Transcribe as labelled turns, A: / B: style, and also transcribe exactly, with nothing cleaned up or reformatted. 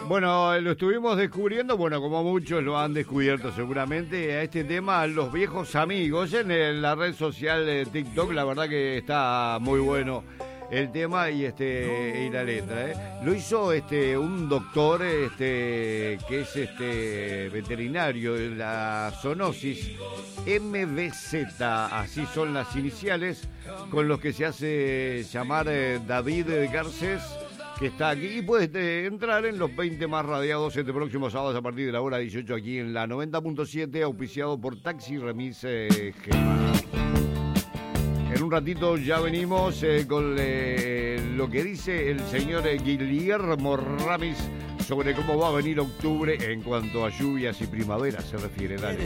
A: Bueno, lo estuvimos descubriendo, bueno, como muchos lo han descubierto seguramente, a este tema, los viejos amigos, en el- la red social de TikTok. La verdad que está muy bueno el tema y este y la letra, ¿eh? Lo hizo este un doctor este que es este veterinario de la zoonosis, M V Z, así son las iniciales con los que se hace llamar eh, David Garcés, que está aquí y puedes eh, entrar en los veinte más radiados este próximo sábado a partir de la hora dieciocho aquí en la noventa punto siete, auspiciado por Taxi Remis eh, Gema. En un ratito ya venimos eh, con eh, lo que dice el señor eh, Guillermo Ramis sobre cómo va a venir octubre en cuanto a lluvias y primavera se refiere. Dale.